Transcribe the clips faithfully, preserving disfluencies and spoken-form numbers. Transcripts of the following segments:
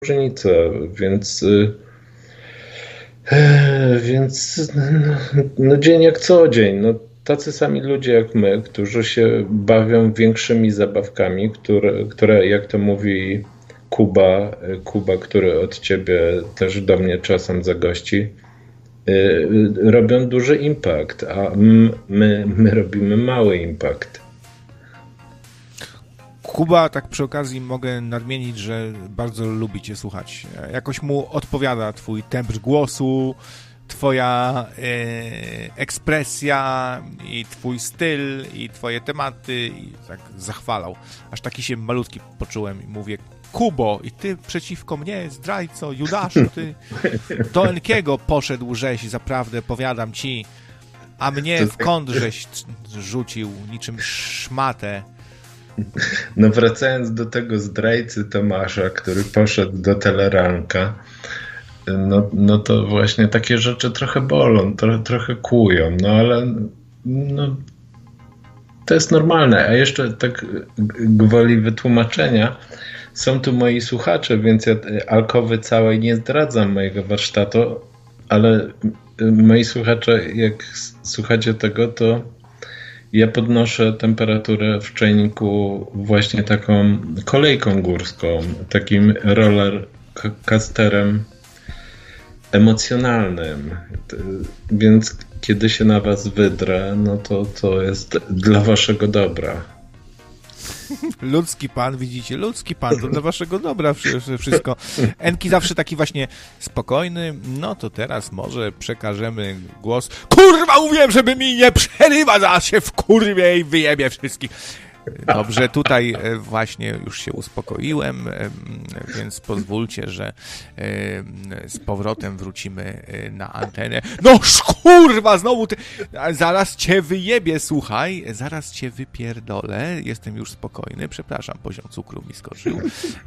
różnica, więc więc no, no dzień jak co dzień, no tacy sami ludzie jak my, którzy się bawią większymi zabawkami, które, które jak to mówi Kuba, Kuba, który od ciebie też do mnie czasem zagości, robią duży impact, a my, my robimy mały impact. Kuba, tak przy okazji mogę nadmienić, że bardzo lubi cię słuchać. Jakoś mu odpowiada twój tembr głosu, twoja e, ekspresja i twój styl i twoje tematy i tak zachwalał. Aż taki się malutki poczułem i mówię: Kubo, i ty przeciwko mnie, zdrajco, Judaszu, ty do Enkiego poszedł żeś, zaprawdę powiadam ci, a mnie w kąt żeś rzucił niczym szmatę. No wracając do tego zdrajcy Tomasza, który poszedł do Teleranka, no, no to właśnie takie rzeczy trochę bolą, tro, trochę kłują, no ale no, to jest normalne. A jeszcze tak gwoli wytłumaczenia, są tu moi słuchacze, więc ja alkowy całej nie zdradzam mojego warsztatu, ale moi słuchacze, jak słuchacie tego, to ja podnoszę temperaturę w czajniku właśnie taką kolejką górską, takim roller coasterem emocjonalnym. Więc kiedy się na was wydrę, no to to jest dla waszego dobra. Ludzki pan, widzicie, ludzki pan, to dla waszego dobra wszystko. Enki zawsze taki właśnie spokojny, no to teraz może przekażemy głos. Kurwa, mówiłem, żeby mi nie przerywać, a się wkurwie i wyjebie wszystkich. Dobrze, tutaj właśnie już się uspokoiłem, więc pozwólcie, że z powrotem wrócimy na antenę. No kurwa, znowu ty... Zaraz cię wyjebie, słuchaj, zaraz cię wypierdolę. Jestem już spokojny, przepraszam, poziom cukru mi skoczył.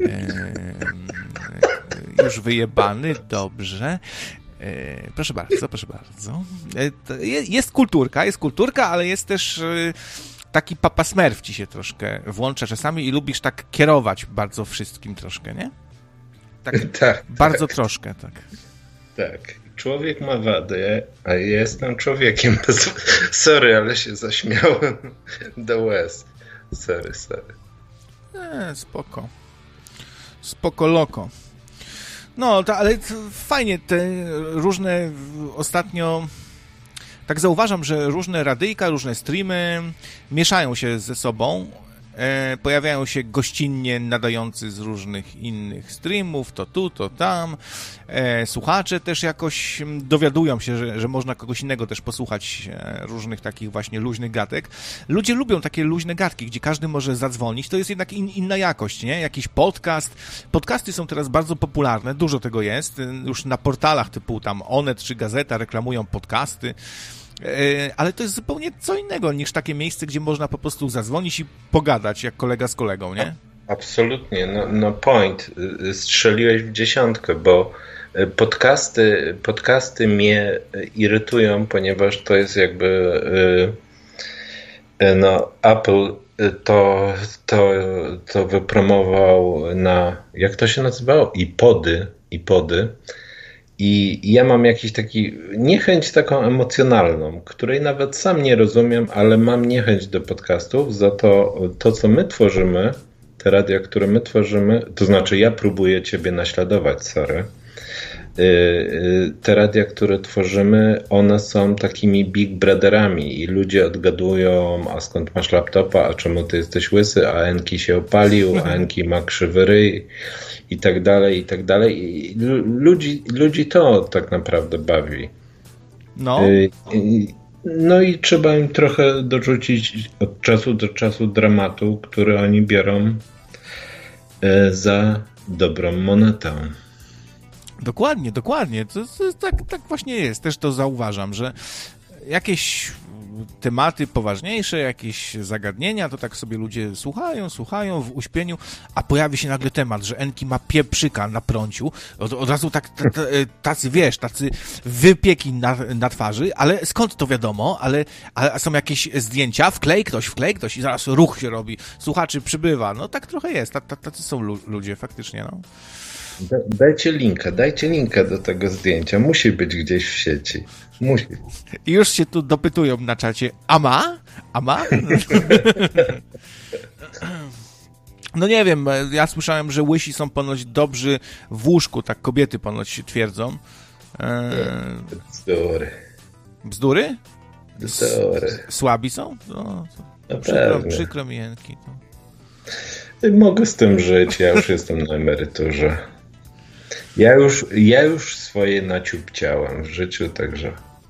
Już wyjebany, dobrze. Proszę bardzo, proszę bardzo. Jest kulturka, jest kulturka, ale jest też... Taki Papa Smurf ci się troszkę włącza czasami i lubisz tak kierować bardzo wszystkim troszkę, nie? Tak, tak bardzo tak. Troszkę, tak. Tak. Człowiek ma wady, a ja jestem człowiekiem. Sorry, ale się zaśmiałem do łez. Sorry, sorry. E, spoko. Spoko loko. No, to, ale to fajnie te różne ostatnio... Tak zauważam, że różne radyjka, różne streamy mieszają się ze sobą, e, pojawiają się gościnnie nadający z różnych innych streamów, to tu, to tam. E, słuchacze też jakoś dowiadują się, że, że można kogoś innego też posłuchać e, różnych takich właśnie luźnych gadek. Ludzie lubią takie luźne gadki, gdzie każdy może zadzwonić. To jest jednak in, inna jakość, nie? Jakiś podcast. Podcasty są teraz bardzo popularne, dużo tego jest. Już na portalach typu tam Onet czy Gazeta reklamują podcasty. Ale to jest zupełnie co innego niż takie miejsce, gdzie można po prostu zadzwonić i pogadać jak kolega z kolegą, nie? Absolutnie, no, no point. Strzeliłeś w dziesiątkę, bo podcasty, podcasty mnie irytują, ponieważ to jest jakby no Apple to, to, to wypromował na, jak to się nazywało? iPody, iPody. I ja mam jakiś taki niechęć taką emocjonalną, której nawet sam nie rozumiem, ale mam niechęć do podcastów, za to to, co my tworzymy, te radia, które my tworzymy, to znaczy ja próbuję ciebie naśladować, sorry. Te radia, które tworzymy, one są takimi big brotherami i ludzie odgadują, a skąd masz laptopa, a czemu ty jesteś łysy, a Enki się opalił, a Enki ma krzywy ryj i tak dalej, i tak dalej. I ludzi, ludzi to tak naprawdę bawi. No. No i trzeba im trochę dorzucić od czasu do czasu dramatu, który oni biorą za dobrą monetę. Dokładnie, dokładnie. To, to, tak, tak właśnie jest. Też to zauważam, że jakieś tematy poważniejsze, jakieś zagadnienia, to tak sobie ludzie słuchają, słuchają w uśpieniu, a pojawi się nagle temat, że Enki ma pieprzyka na prąciu, od, od razu tak, t, t, tacy, wiesz, tacy wypieki na, na twarzy, ale skąd to wiadomo, ale, ale są jakieś zdjęcia, wklej ktoś, wklej ktoś i zaraz ruch się robi, słuchaczy przybywa, no tak trochę jest, tacy są ludzie faktycznie, no. Da, dajcie linka, dajcie linka do tego zdjęcia. Musi być gdzieś w sieci. Musi. I już się tu dopytują na czacie, a ma? A ma? No nie wiem, ja słyszałem, że łysi są ponoć dobrzy w łóżku, tak kobiety ponoć twierdzą. Eee... Bzdury. Bzdury? Bzdury. Słabi są? No, no przykro, przykro mi, Jenki. To... Mogę z tym żyć, ja już jestem na emeryturze. Ja już, ja już swoje naciupciałem w życiu, także...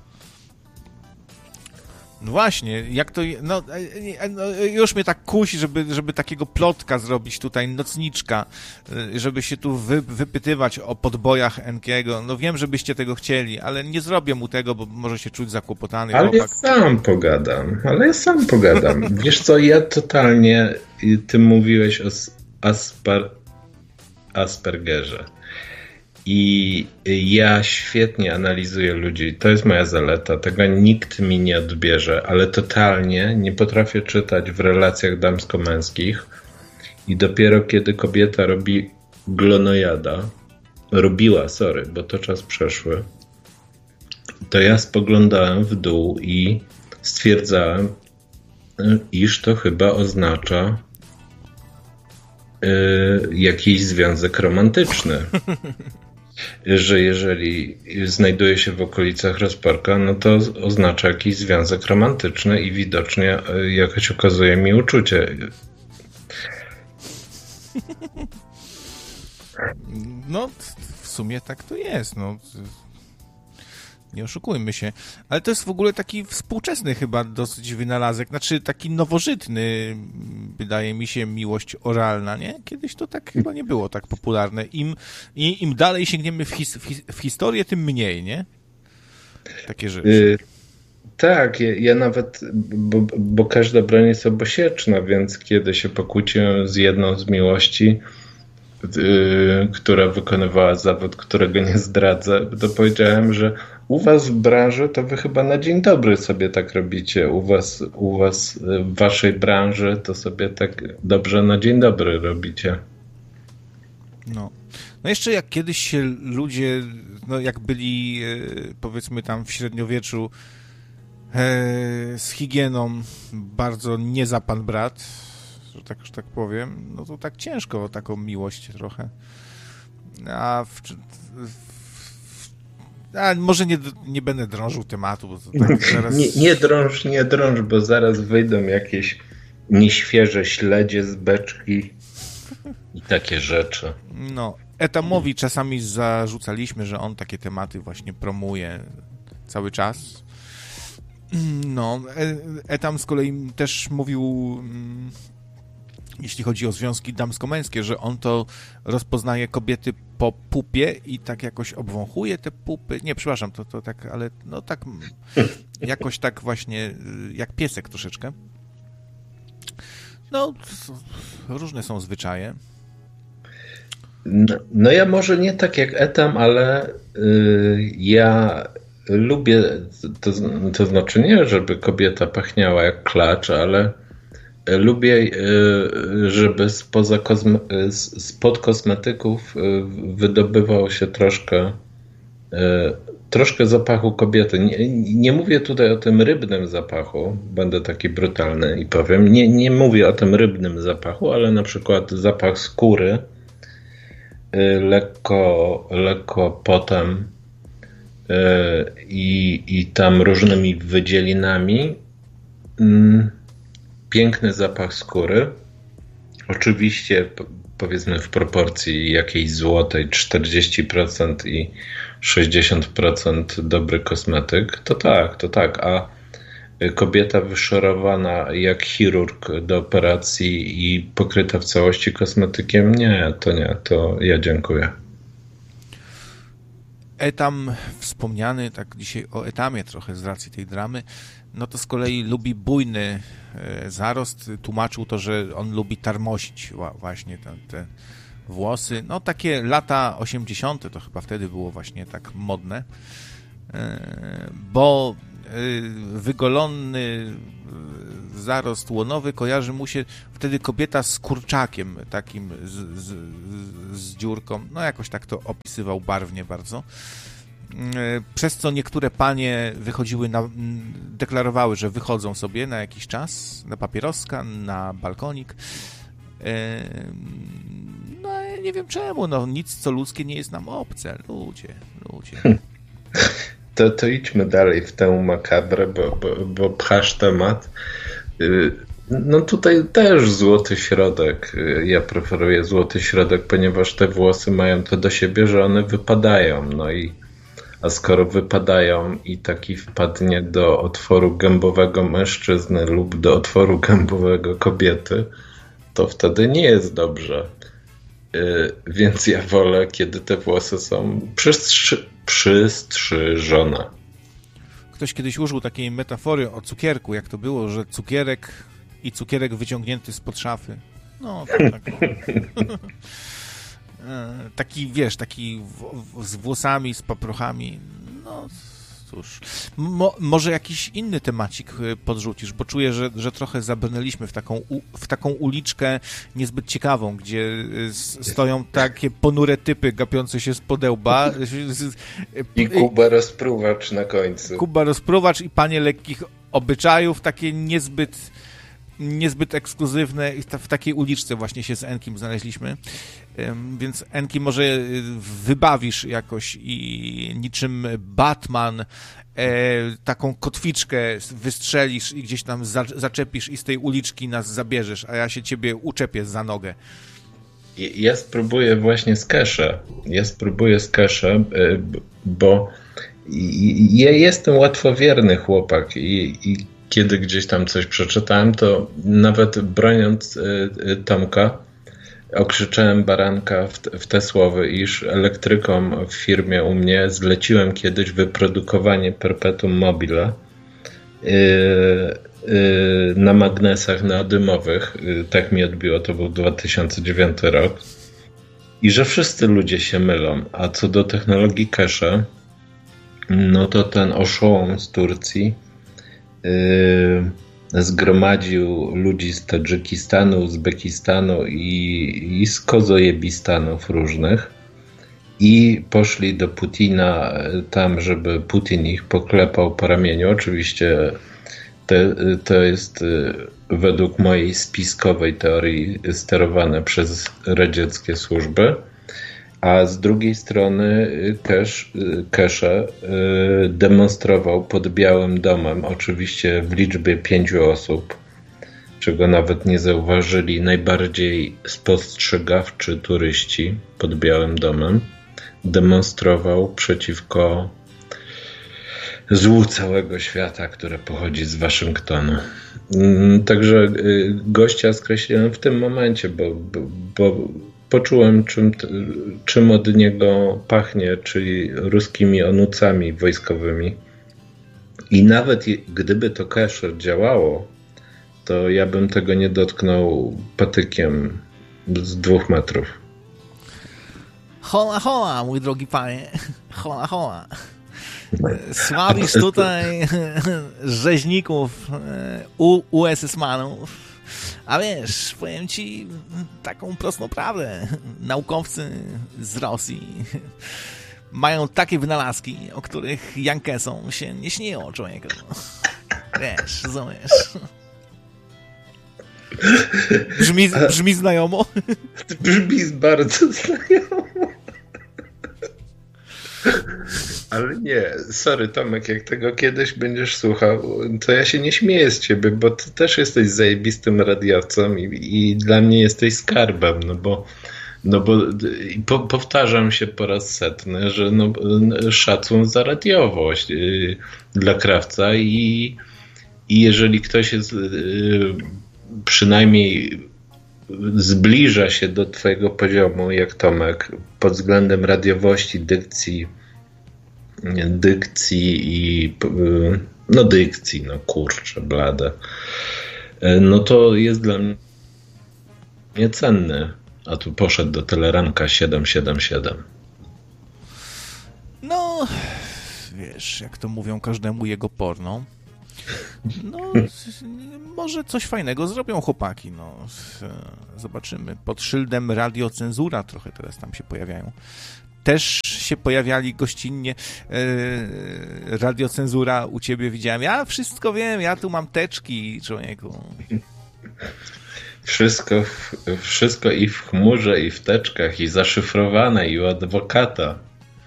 No właśnie, jak to, no, no już mnie tak kusi, żeby, żeby takiego plotka zrobić tutaj, nocniczka, żeby się tu wy, wypytywać o podbojach Enkiego. No wiem, żebyście tego chcieli, ale nie zrobię mu tego, bo może się czuć zakłopotany. Ale chłopak. ja sam pogadam, ale ja sam pogadam. Wiesz co, ja totalnie, ty mówiłeś o Asper, Aspergerze. I ja świetnie analizuję ludzi. To jest moja zaleta. Tego nikt mi nie odbierze, ale totalnie nie potrafię czytać w relacjach damsko-męskich. I dopiero kiedy kobieta robi glonojada, robiła, sorry, bo to czas przeszły, to ja spoglądałem w dół i stwierdzałem, iż to chyba oznacza yy, jakiś związek romantyczny. Że jeżeli znajduje się w okolicach rozporka, no to oznacza jakiś związek romantyczny i widocznie jakoś okazuje mi uczucie. No, w sumie tak to jest, no. Nie oszukujmy się. Ale to jest w ogóle taki współczesny chyba dosyć wynalazek, znaczy taki nowożytny, wydaje mi się, miłość oralna, nie? Kiedyś to tak chyba nie było tak popularne. Im, i, im dalej sięgniemy w, his, w, his, w historię, tym mniej, nie? Takie rzeczy. Y- tak, ja, ja nawet, bo, bo każda broń jest obosieczna, więc kiedy się pokłóciłem z jedną z miłości, yy, która wykonywała zawód, którego nie zdradzę, to powiedziałem, że u was w branży to wy chyba na dzień dobry sobie tak robicie. U was, u was w waszej branży to sobie tak dobrze na dzień dobry robicie. No. No jeszcze jak kiedyś się ludzie, no jak byli powiedzmy tam w średniowieczu e, z higieną bardzo nie za pan brat, że tak, że tak powiem, no to tak ciężko o taką miłość trochę. A w, w A może nie, nie będę drążył tematu, bo to tak zaraz... Nie, nie drąż, nie drąż, bo zaraz wyjdą jakieś nieświeże śledzie z beczki i takie rzeczy. No, Etamowi czasami zarzucaliśmy, że on takie tematy właśnie promuje cały czas. No, Etam z kolei też mówił, jeśli chodzi o związki damsko-męskie, że on to rozpoznaje kobiety po pupie i tak jakoś obwąchuje te pupy. Nie, przepraszam, to, to tak, ale no tak jakoś tak właśnie jak piesek troszeczkę. No, różne są zwyczaje. No, no ja może nie tak jak Etam, ale yy, ja lubię, to, to znaczy nie, żeby kobieta pachniała jak klacz, ale lubię, żeby spoza kosme, spod kosmetyków wydobywał się troszkę troszkę zapachu kobiety. Nie, nie mówię tutaj o tym rybnym zapachu, będę taki brutalny i powiem, nie, nie mówię o tym rybnym zapachu, ale na przykład zapach skóry, lekko, lekko potem i, i tam różnymi wydzielinami. Piękny zapach skóry. Oczywiście powiedzmy w proporcji jakiejś złotej czterdzieści procent i sześćdziesiąt procent dobry kosmetyk. To tak, to tak. A kobieta wyszorowana jak chirurg do operacji i pokryta w całości kosmetykiem? Nie, to nie. To ja dziękuję. Etam wspomniany, tak dzisiaj o Etamie trochę z racji tej dramy, no to z kolei lubi bujny zarost. Tłumaczył to, że on lubi tarmosić właśnie te, te włosy. No takie lata osiemdziesiąte to chyba wtedy było właśnie tak modne, bo wygolony zarost łonowy kojarzy mu się wtedy kobieta z kurczakiem takim z, z, z dziurką. No jakoś tak to opisywał barwnie bardzo. Przez co niektóre panie wychodziły na, deklarowały, że wychodzą sobie na jakiś czas, na papieroska, na balkonik. No nie wiem czemu, no nic co ludzkie nie jest nam obce. Ludzie, ludzie. To, to idźmy dalej w tę makabrę, bo, bo, bo pchasz temat. No tutaj też złoty środek. Ja preferuję złoty środek, ponieważ te włosy mają to do siebie, że one wypadają. No i a skoro wypadają i taki wpadnie do otworu gębowego mężczyzny lub do otworu gębowego kobiety, to wtedy nie jest dobrze. Yy, więc ja wolę, kiedy te włosy są przystrzy- przystrzyżone. Ktoś kiedyś użył takiej metafory o cukierku, jak to było, że cukierek i cukierek wyciągnięty spod szafy. No, to tak. Taki, wiesz, taki w, w, z włosami, z paprochami. No, cóż. Mo, może jakiś inny temacik podrzucisz, bo czuję, że, że trochę zabrnęliśmy w taką, u, w taką uliczkę niezbyt ciekawą, gdzie stoją takie ponure typy gapiące się z podełba. I Kuba rozpruwacz na końcu. Kuba rozpruwacz i panie lekkich obyczajów, takie niezbyt niezbyt ekskluzywne. W takiej uliczce właśnie się z Enkim znaleźliśmy. Więc Enki, może wybawisz jakoś i niczym Batman e, taką kotwiczkę wystrzelisz i gdzieś tam za, zaczepisz i z tej uliczki nas zabierzesz, a ja się ciebie uczepię za nogę. Ja spróbuję właśnie z Kesze. Ja spróbuję z Kesze, bo ja jestem łatwowierny chłopak i, i kiedy gdzieś tam coś przeczytałem, to nawet broniąc Tomka, okrzyczałem baranka w te, w te słowy, iż elektrykom w firmie u mnie zleciłem kiedyś wyprodukowanie perpetuum mobile yy, yy, na magnesach neodymowych. Yy, tak mi odbiło, to był dwa tysiące dziewiąty rok. I że wszyscy ludzie się mylą. A co do technologii cache, no to ten oszołom z Turcji yy, zgromadził ludzi z Tadżykistanu, Uzbekistanu i, i z kozojebistanów różnych i poszli do Putina tam, żeby Putin ich poklepał po ramieniu. Oczywiście to, to jest według mojej spiskowej teorii sterowane przez radzieckie służby. A z drugiej strony Kesze demonstrował pod Białym Domem, oczywiście w liczbie pięciu osób, czego nawet nie zauważyli najbardziej spostrzegawczy turyści pod Białym Domem, demonstrował przeciwko złu całego świata, które pochodzi z Waszyngtonu. Także gościa skreśliłem w tym momencie, bo, bo, bo poczułem, czym, czym od niego pachnie, czyli ruskimi onucami wojskowymi. I nawet gdyby to cache działało, to ja bym tego nie dotknął patykiem z dwóch metrów. Hola, hola, mój drogi panie. Hola, hola. Sławisz tutaj rzeźników U S S-manów. A wiesz, powiem ci taką prostą prawdę. Naukowcy z Rosji mają takie wynalazki, o których Jankesom się nie śniło, człowieku. Wiesz, rozumiesz. Brzmi, brzmi znajomo? Brzmi bardzo znajomo. Ale nie, sorry Tomek, jak tego kiedyś będziesz słuchał, to ja się nie śmieję z ciebie, bo ty też jesteś zajebistym radiowcem i, i dla mnie jesteś skarbem, no bo, no bo po, powtarzam się po raz setny, że no, szacun za radiowość yy, dla Krawca i, i jeżeli ktoś jest yy, przynajmniej zbliża się do twojego poziomu, jak Tomek, pod względem radiowości, dykcji, dykcji i no dykcji, no kurczę, blade, no to jest dla mnie cenny, a tu poszedł do Teleranka siedem siedem siedem. No, wiesz, jak to mówią, każdemu jego porno. No, może coś fajnego zrobią chłopaki, no. Zobaczymy. Pod szyldem radiocenzura trochę teraz tam się pojawiają. Też się pojawiali gościnnie. Radiocenzura u ciebie widziałem. Ja wszystko wiem, ja tu mam teczki, człowieku. Wszystko, wszystko i w chmurze, i w teczkach, i zaszyfrowane, i u adwokata.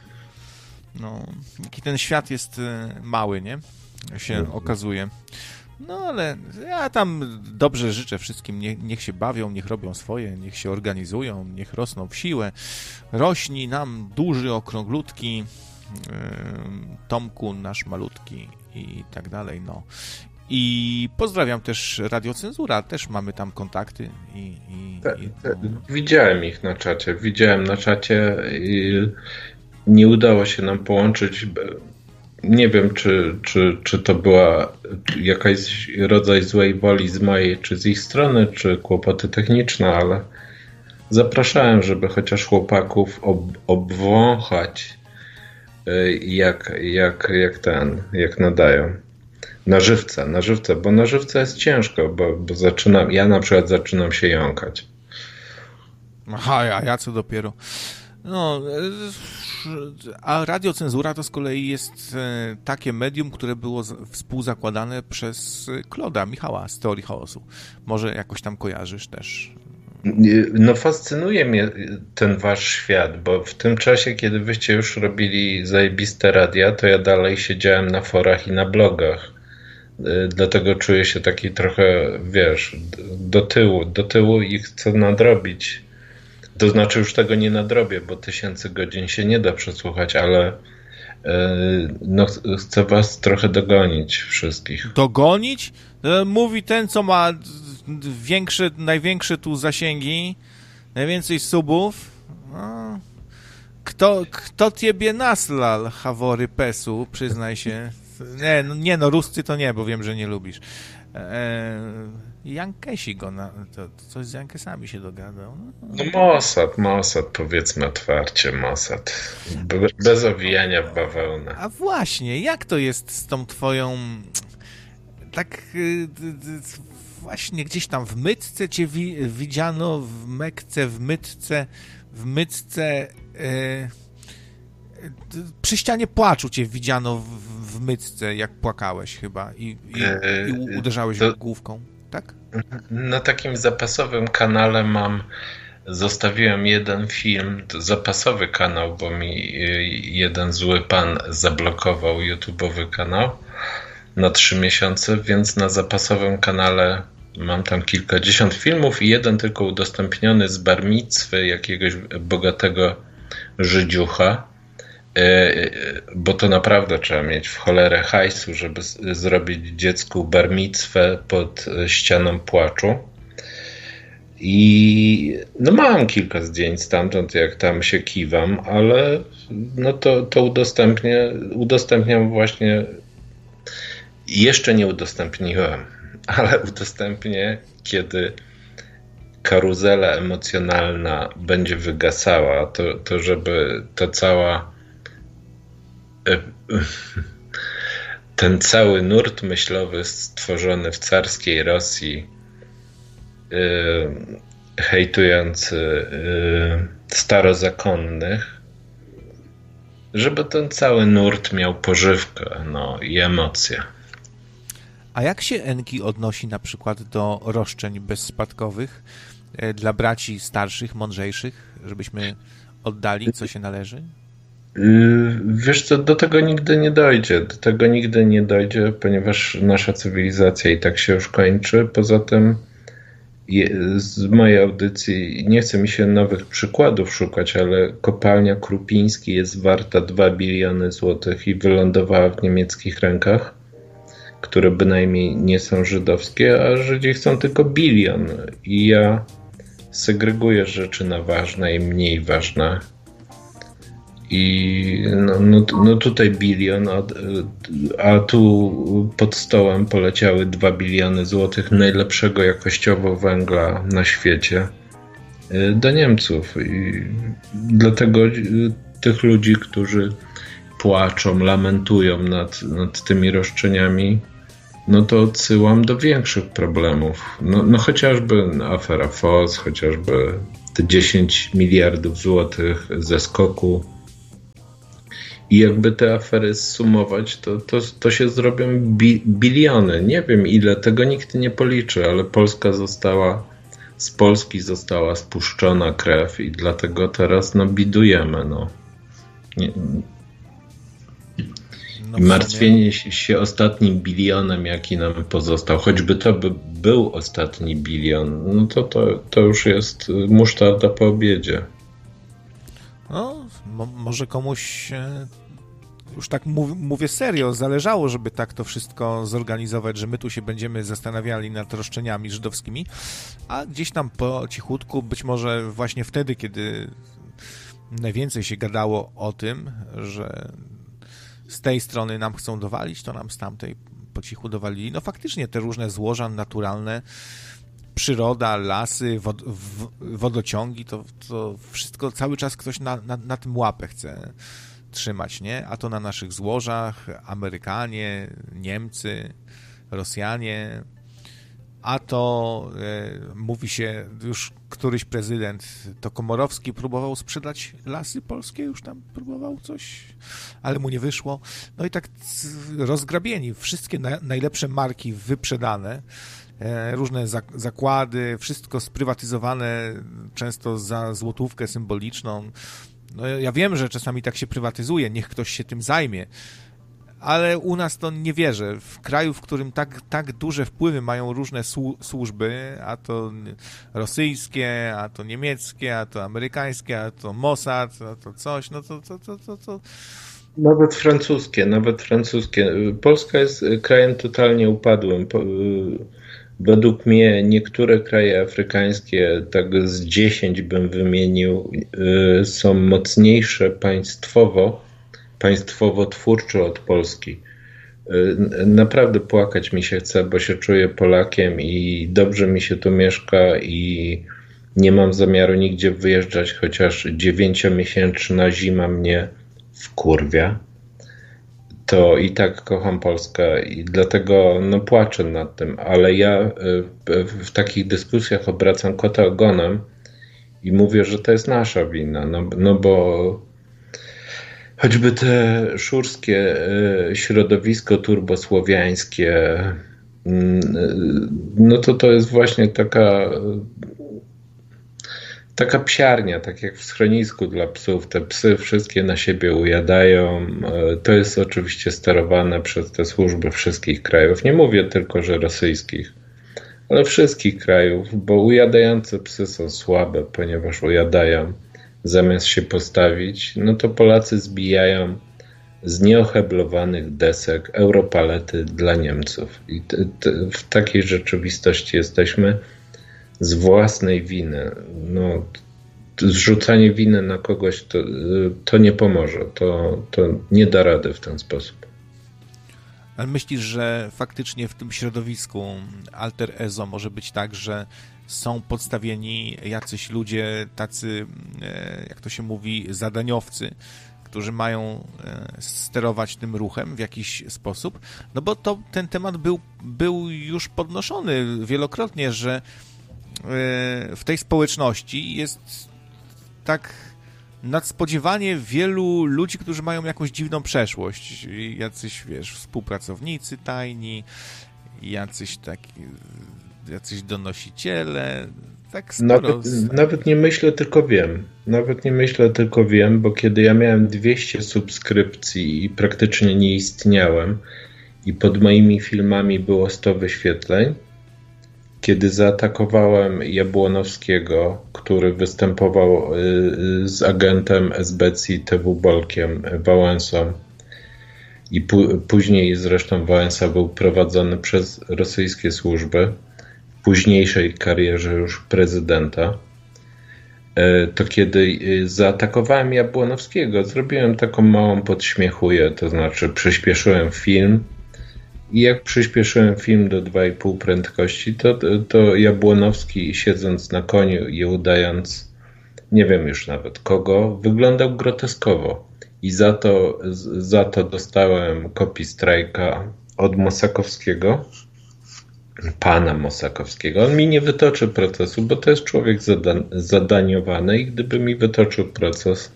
No, jaki ten świat jest mały, nie? Się mhm. okazuje. No, ale ja tam dobrze życzę wszystkim. Niech, niech się bawią, niech robią swoje, niech się organizują, niech rosną w siłę. Rośnij nam duży, okrąglutki, yy, Tomku nasz malutki i tak dalej, no. I pozdrawiam też Radiocenzura, też mamy tam kontakty. I, i, te, i te, widziałem ich na czacie, widziałem na czacie i nie udało się nam połączyć. Nie wiem, czy, czy, czy to była jakaś rodzaj złej woli z mojej, czy z ich strony, czy kłopoty techniczne, ale zapraszałem, żeby chociaż chłopaków ob, obwąchać jak, jak, jak ten, jak nadają. Na żywca, na żywca, bo na żywca jest ciężko, bo, bo zaczynam, ja na przykład zaczynam się jąkać. Aha, a ja co dopiero. No, a Radiocenzura to z kolei jest takie medium, które było współzakładane przez Kloda, Michała z Teorii Chaosu. Może jakoś tam kojarzysz też. No fascynuje mnie ten wasz świat, bo w tym czasie, kiedy wyście już robili zajebiste radia, to ja dalej siedziałem na forach i na blogach. Dlatego czuję się taki trochę, wiesz, do tyłu, do tyłu i chcę nadrobić. To znaczy już tego nie nadrobię, bo tysięcy godzin się nie da przesłuchać, ale no, chcę was trochę dogonić wszystkich. Dogonić? Mówi ten, co ma większe, największe tu zasięgi, najwięcej subów. No. Kto, kto ciebie naslal, Hawory Pesu, przyznaj się. Nie, no, nie, no Ruscy to nie, bo wiem, że nie lubisz. Eee, Jankesi go, na, to, to coś z Jankesami się dogadał. No, no Mossad, Mossad, powiedzmy otwarcie, Mossad. Be, bez owijania w bawełnę. A właśnie, jak to jest z tą twoją... Tak właśnie gdzieś tam w Mytce cię wi, widziano, w Mekce, w Mytce, w Mytce... Yy, przy ścianie płaczu cię widziano w, w Mytce, jak płakałeś chyba i, i, i uderzałeś to, główką, tak? Na takim zapasowym kanale mam, zostawiłem jeden film, to zapasowy kanał, bo mi jeden zły pan zablokował YouTube'owy kanał na trzy miesiące, więc na zapasowym kanale mam tam kilkadziesiąt filmów i jeden tylko udostępniony z bar micwy jakiegoś bogatego Żydziucha, bo to naprawdę trzeba mieć w cholerę hajsu, żeby zrobić dziecku bar micwę pod ścianą płaczu. I no mam kilka zdjęć stamtąd, jak tam się kiwam, ale no to, to udostępnię, udostępniam właśnie, jeszcze nie udostępniłem, ale udostępnię, kiedy karuzela emocjonalna będzie wygasała, to, to żeby to cała ten cały nurt myślowy stworzony w carskiej Rosji, yy, hejtujący yy, starozakonnych, żeby ten cały nurt miał pożywkę, no, i emocje. A jak się Enki odnosi na przykład do roszczeń bezspadkowych yy, dla braci starszych, mądrzejszych, żebyśmy oddali, co się należy? Wiesz co, do tego nigdy nie dojdzie. Do tego nigdy nie dojdzie, ponieważ nasza cywilizacja i tak się już kończy. Poza tym z mojej audycji nie chce mi się nowych przykładów szukać, ale kopalnia Krupiński jest warta dwa biliony złotych i wylądowała w niemieckich rękach, które bynajmniej nie są żydowskie, a Żydzi chcą tylko bilion. I ja segreguję rzeczy na ważne i mniej ważne. I no, no, no tutaj bilion, a, a tu pod stołem poleciały dwa biliony złotych najlepszego jakościowo węgla na świecie do Niemców. I dlatego tych ludzi, którzy płaczą, lamentują nad, nad tymi roszczeniami, no to odsyłam do większych problemów. No, no chociażby afera F O S, chociażby te dziesięć miliardów złotych ze skoku. I jakby te afery zsumować, to, to, to się zrobią bi, biliony. Nie wiem ile, tego nikt nie policzy, ale Polska została, z Polski została spuszczona krew i dlatego teraz no, bidujemy. No. Nie, I martwienie się, się ostatnim bilionem, jaki nam pozostał, choćby to by był ostatni bilion, no to, to, to już jest musztarda po obiedzie. No, mo- może komuś, e, już tak mów- mówię serio, zależało, żeby tak to wszystko zorganizować, że my tu się będziemy zastanawiali nad roszczeniami żydowskimi, a gdzieś tam po cichutku, być może właśnie wtedy, kiedy najwięcej się gadało o tym, że z tej strony nam chcą dowalić, to nam z tamtej po cichu dowalili. No faktycznie te różne złoża naturalne, przyroda, lasy, wod, w, wodociągi, to, to wszystko cały czas ktoś na, na, na tym łapę chce trzymać, nie? A to na naszych złożach Amerykanie, Niemcy, Rosjanie, a to e, mówi się, już któryś prezydent, to Komorowski próbował sprzedać lasy polskie, już tam próbował coś, ale mu nie wyszło. No i tak rozgrabieni, wszystkie na, najlepsze marki wyprzedane, e, różne zak- zakłady, wszystko sprywatyzowane, często za złotówkę symboliczną. No ja wiem, że czasami tak się prywatyzuje, niech ktoś się tym zajmie, ale u nas to nie wierzę. W kraju, w którym tak, tak duże wpływy mają różne słu- służby, a to rosyjskie, a to niemieckie, a to amerykańskie, a to Mossad, a to coś, no to... to, to, to, to... Nawet francuskie, nawet francuskie. Polska jest krajem totalnie upadłym. Według mnie niektóre kraje afrykańskie, tak z dziesięć bym wymienił, są mocniejsze państwowo, państwowo-twórczo od Polski. Naprawdę płakać mi się chce, bo się czuję Polakiem i dobrze mi się tu mieszka i nie mam zamiaru nigdzie wyjeżdżać, chociaż dziewięciomiesięczna zima mnie wkurwia. To i tak kocham Polskę i dlatego no, płaczę nad tym, ale ja w, w takich dyskusjach obracam kota ogonem i mówię, że to jest nasza wina, no, no bo choćby te szurskie środowisko turbosłowiańskie, no to to jest właśnie taka taka psiarnia, tak jak w schronisku dla psów. Te psy wszystkie na siebie ujadają. To jest oczywiście sterowane przez te służby wszystkich krajów. Nie mówię tylko, że rosyjskich, ale wszystkich krajów, bo ujadające psy są słabe, ponieważ ujadają zamiast się postawić, no to Polacy zbijają z nieoheblowanych desek europalety dla Niemców. I t- t- w takiej rzeczywistości jesteśmy z własnej winy. No, zrzucanie winy na kogoś to, to nie pomoże. To, to nie da rady w ten sposób. Ale myślisz, że faktycznie w tym środowisku alter ego może być tak, że są podstawieni jacyś ludzie, tacy, jak to się mówi, zadaniowcy, którzy mają sterować tym ruchem w jakiś sposób? No bo to, ten temat był, był już podnoszony wielokrotnie, że w tej społeczności jest tak nadspodziewanie wielu ludzi, którzy mają jakąś dziwną przeszłość. Jacyś, wiesz, współpracownicy tajni, jacyś taki, jacyś donosiciele, tak sporo. Nawet, nawet nie myślę, tylko wiem. Nawet nie myślę, tylko wiem, bo kiedy ja miałem dwieście subskrypcji i praktycznie nie istniałem i pod moimi filmami było sto wyświetleń, kiedy zaatakowałem Jabłonowskiego, który występował z agentem S B C i T W Bolkiem, Wałęsą, i pu- później zresztą Wałęsa był prowadzony przez rosyjskie służby, w późniejszej karierze już prezydenta, to kiedy zaatakowałem Jabłonowskiego, zrobiłem taką małą podśmiechuję, to znaczy przyspieszyłem film, i jak przyspieszyłem film do dwa i pół prędkości, to, to Jabłonowski, siedząc na koniu i udając, nie wiem już nawet kogo, wyglądał groteskowo. I za to, za to dostałem copy strike'a od Mosakowskiego, pana Mosakowskiego. On mi nie wytoczy procesu, bo to jest człowiek zada- zadaniowany i gdyby mi wytoczył proces,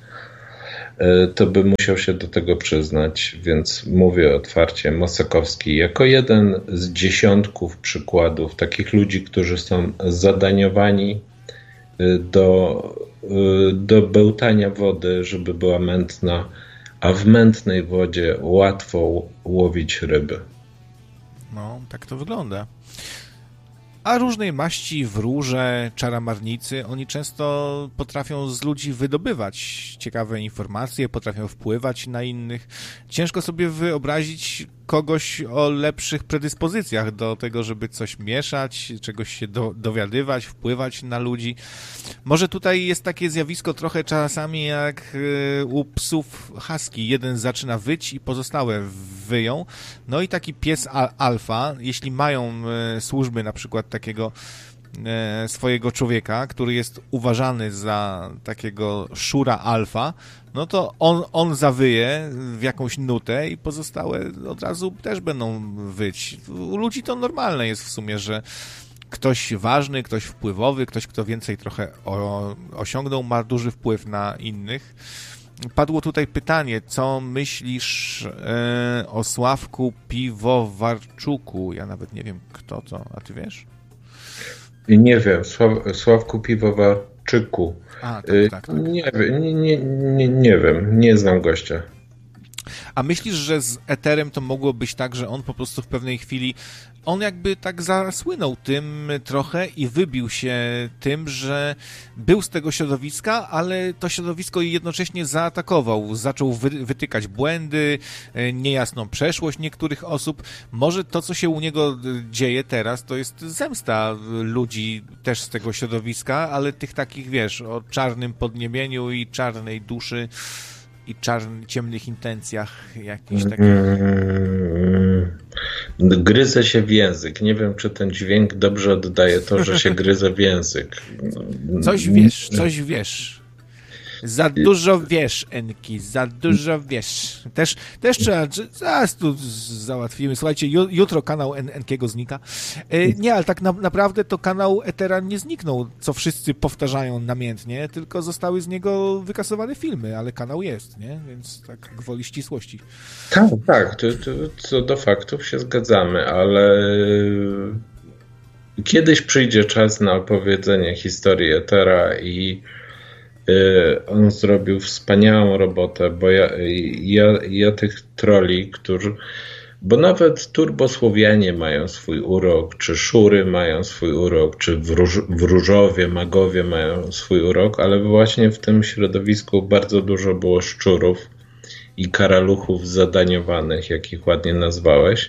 to by musiał się do tego przyznać, więc mówię otwarcie, Mosakowski jako jeden z dziesiątków przykładów takich ludzi, którzy są zadaniowani do, do bełtania wody, żeby była mętna, a w mętnej wodzie łatwo łowić ryby. No, tak to wygląda. A różnej maści wróże, czaramarnicy, oni często potrafią z ludzi wydobywać ciekawe informacje, potrafią wpływać na innych. Ciężko sobie wyobrazić kogoś o lepszych predyspozycjach do tego, żeby coś mieszać, czegoś się do, dowiadywać, wpływać na ludzi. Może tutaj jest takie zjawisko trochę czasami jak u psów husky. Jeden zaczyna wyć i pozostałe wyją. No i taki pies alfa, jeśli mają służby na przykład takiego swojego człowieka, który jest uważany za takiego szura alfa, no to on, on zawyje w jakąś nutę i pozostałe od razu też będą wyć. U ludzi to normalne jest w sumie, że ktoś ważny, ktoś wpływowy, ktoś, kto więcej trochę o, osiągnął, ma duży wpływ na innych. Padło tutaj pytanie, co myślisz e, o Sławku Piwowarczuku? Ja nawet nie wiem, kto to, a ty wiesz? Nie wiem, Sław, Sławku Piwowarczyku. A, tak, tak, tak. Nie, nie, nie, nie, nie wiem, nie znam gościa. A myślisz, że z Eterem to mogło być tak, że on po prostu w pewnej chwili, on jakby tak zasłynął tym trochę i wybił się tym, że był z tego środowiska, ale to środowisko jednocześnie zaatakował, zaczął wy, wytykać błędy, niejasną przeszłość niektórych osób. Może to, co się u niego dzieje teraz, to jest zemsta ludzi też z tego środowiska, ale tych takich, wiesz, o czarnym podniebieniu i czarnej duszy i czarnych, ciemnych intencjach jakichś takich. Gryzę się w język. Nie wiem, czy ten dźwięk dobrze oddaje to, że się gryzę w język. Coś wiesz, coś wiesz. Za dużo wiesz, Enki, za dużo wiesz. Też, też trzeba, zaraz tu załatwimy. Słuchajcie, jutro kanał En- Enkiego znika. E, nie, ale tak na, naprawdę to kanał Etera nie zniknął, co wszyscy powtarzają namiętnie, tylko zostały z niego wykasowane filmy, ale kanał jest, nie? Więc tak gwoli ścisłości. Tak, tak, to, to, co do faktów się zgadzamy, ale kiedyś przyjdzie czas na opowiedzenie historii Etera i on zrobił wspaniałą robotę, bo ja, ja, ja tych troli, którzy, bo nawet turbosłowianie mają swój urok, czy szury mają swój urok, czy wróż, wróżowie, magowie mają swój urok, ale właśnie w tym środowisku bardzo dużo było szczurów i karaluchów zadaniowanych, jak ich ładnie nazwałeś.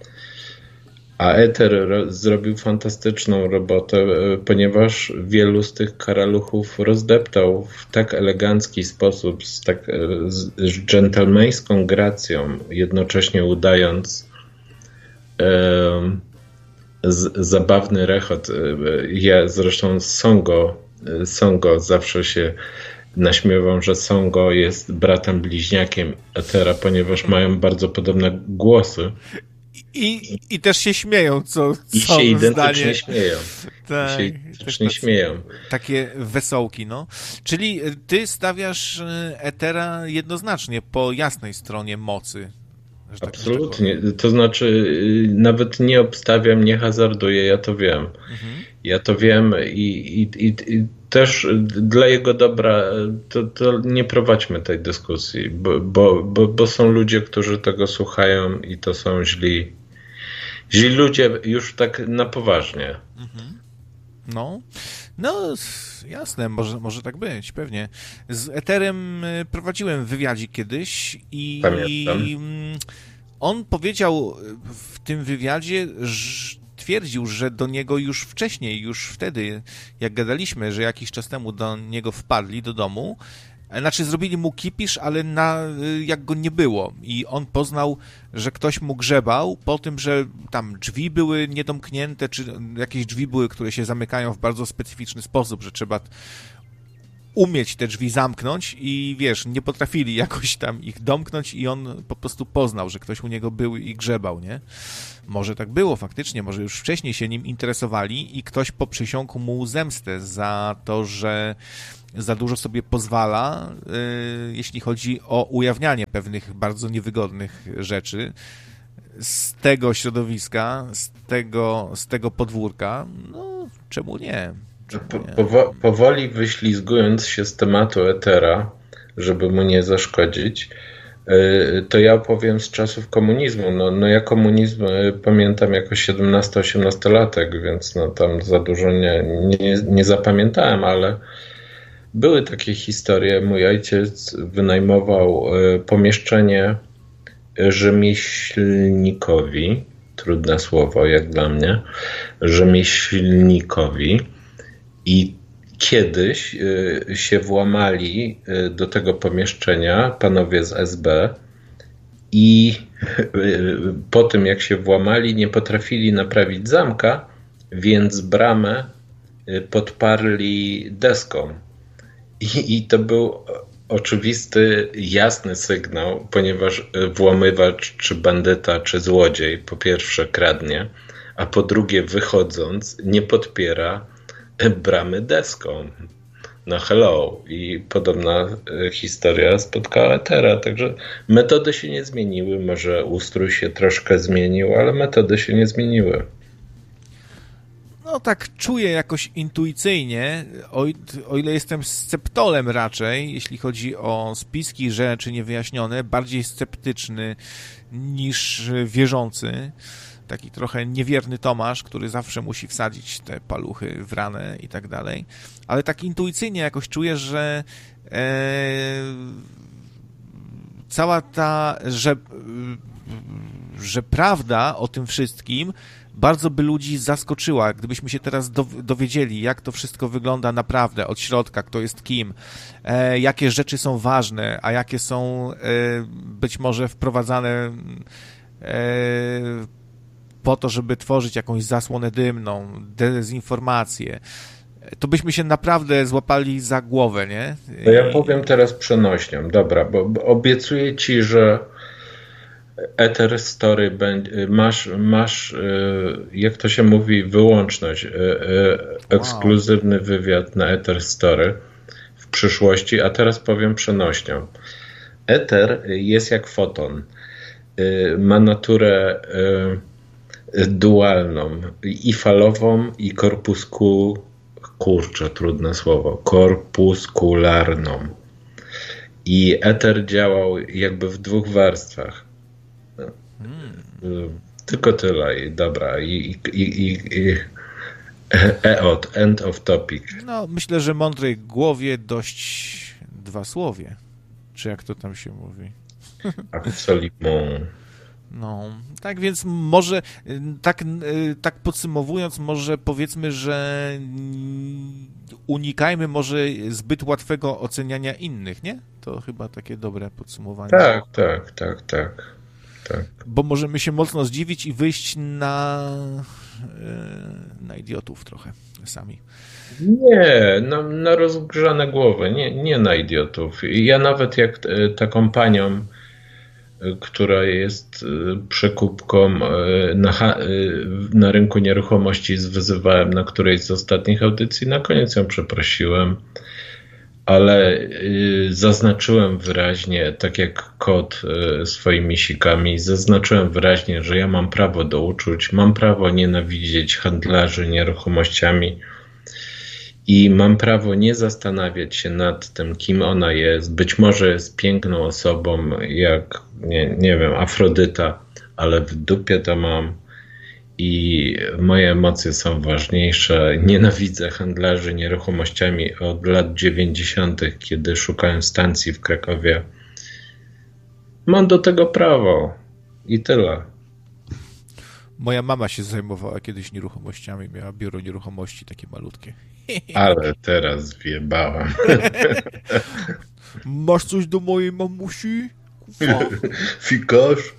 A Eter ro- zrobił fantastyczną robotę, ponieważ wielu z tych karaluchów rozdeptał w tak elegancki sposób, z, tak, z, z dżentelmeńską gracją, jednocześnie udając e, z, zabawny rechot. Ja zresztą z Songo, Songo zawsze się naśmiewam, że Songo jest bratem bliźniakiem Etera, ponieważ mają bardzo podobne głosy. I, I też się śmieją, co I są się identycznie zdanie. śmieją. Tak, I się identycznie śmieją. Takie wesołki, no. Czyli ty stawiasz Etera jednoznacznie po jasnej stronie mocy. Absolutnie. Tak to znaczy nawet nie obstawiam, nie hazarduję, ja to wiem. Mhm. Ja to wiem i, i, i, i też dla jego dobra to, to nie prowadźmy tej dyskusji, bo, bo, bo, bo są ludzie, którzy tego słuchają i to są źli, źli ludzie już tak na poważnie. Mhm. No, no jasne, może, może tak być, pewnie. Z Eterem prowadziłem wywiadzik kiedyś i Pamiętam. On powiedział w tym wywiadzie, że twierdził, że do niego już wcześniej, już wtedy, jak gadaliśmy, że jakiś czas temu do niego wpadli do domu, znaczy zrobili mu kipisz, ale na, jak go nie było. I on poznał, że ktoś mu grzebał po tym, że tam drzwi były niedomknięte, czy jakieś drzwi były, które się zamykają w bardzo specyficzny sposób, że trzeba umieć te drzwi zamknąć i wiesz, nie potrafili jakoś tam ich domknąć i on po prostu poznał, że ktoś u niego był i grzebał, nie? Może tak było faktycznie, może już wcześniej się nim interesowali i ktoś poprzysiągł mu zemstę za to, że za dużo sobie pozwala, yy, jeśli chodzi o ujawnianie pewnych bardzo niewygodnych rzeczy z tego środowiska, z tego, z tego podwórka. No, czemu nie? Czemu nie? Powo- powoli wyślizgując się z tematu Ethera, żeby mu nie zaszkodzić, to ja opowiem z czasów komunizmu. No, no ja komunizm pamiętam jako siedemnasto-osiemnastolatek, więc no tam za dużo nie, nie, nie zapamiętałem, ale były takie historie. Mój ojciec wynajmował pomieszczenie rzemieślnikowi, trudne słowo jak dla mnie, rzemieślnikowi, i kiedyś się włamali do tego pomieszczenia panowie z S B i po tym jak się włamali, nie potrafili naprawić zamka, więc bramę podparli deską. I, i to był oczywisty, jasny sygnał, ponieważ włamywacz, czy bandyta, czy złodziej po pierwsze kradnie, a po drugie wychodząc nie podpiera bramy deską. No hello. I podobna historia spotkała Ethera. Także metody się nie zmieniły. Może ustrój się troszkę zmienił, ale metody się nie zmieniły. No tak czuję jakoś intuicyjnie, o, o ile jestem sceptolem raczej, jeśli chodzi o spiski rzeczy niewyjaśnione, bardziej sceptyczny niż wierzący. Taki trochę niewierny Tomasz, który zawsze musi wsadzić te paluchy w ranę i tak dalej. Ale tak intuicyjnie jakoś czuję, że e, cała ta, że, że prawda o tym wszystkim bardzo by ludzi zaskoczyła, gdybyśmy się teraz dowiedzieli, jak to wszystko wygląda naprawdę od środka, kto jest kim, e, jakie rzeczy są ważne, a jakie są e, być może wprowadzane e, po to, żeby tworzyć jakąś zasłonę dymną, dezinformację, to byśmy się naprawdę złapali za głowę, nie? No ja powiem teraz przenośnią, dobra, bo, bo obiecuję ci, że Ether Story będzie, masz, masz, jak to się mówi, wyłączność, ekskluzywny wow. wywiad na Ether Story w przyszłości, a teraz powiem przenośnią. Ether jest jak foton. Ma naturę dualną, i falową, i korpusku, kurczę, trudne słowo, korpuskularną. I eter działał jakby w dwóch warstwach. Hmm. Tylko tyle i dobra. I, i, i, i eot, end of topic. No, myślę, że mądrej głowie dość dwa słowie. Czy jak to tam się mówi? Absolument. No, tak więc może, tak, tak podsumowując, może powiedzmy, że unikajmy może zbyt łatwego oceniania innych, nie? To chyba takie dobre podsumowanie. Tak, tak, tak, tak. tak. Bo możemy się mocno zdziwić i wyjść na, na idiotów trochę sami. Nie, na, na rozgrzane głowy, nie, nie na idiotów. Ja nawet jak taką panią, która jest przekupką na, na rynku nieruchomości, zwyzywałem na którejś z ostatnich audycji, na koniec ją przeprosiłem, ale zaznaczyłem wyraźnie, tak jak kot swoimi sikami, zaznaczyłem wyraźnie, że ja mam prawo do uczuć, mam prawo nienawidzieć handlarzy nieruchomościami i mam prawo nie zastanawiać się nad tym, kim ona jest. Być może jest piękną osobą, jak, nie, nie wiem, Afrodyta, ale w dupie to mam i moje emocje są ważniejsze. Nienawidzę handlarzy nieruchomościami od lat dziewięćdziesiątych, kiedy szukałem stacji w Krakowie. Mam do tego prawo i tyle. Moja mama się zajmowała kiedyś nieruchomościami, miała biuro nieruchomości takie malutkie. Ale teraz wjebałam. Masz coś do mojej mamusi? Fikosz?